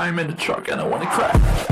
I'm in the truck and I wanna crack.